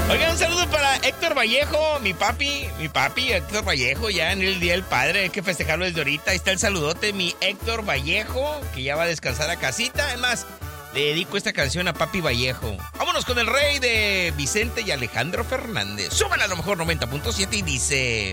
Oigan, un saludo para Héctor Vallejo, mi papi, Héctor Vallejo, ya en el Día del Padre, hay que festejarlo desde ahorita. Ahí está el saludote, mi Héctor Vallejo, que ya va a descansar a casita. Además, le dedico esta canción a Papi Vallejo. Vámonos con el rey de Vicente y Alejandro Fernández. Súbala a lo mejor 90.7 y dice...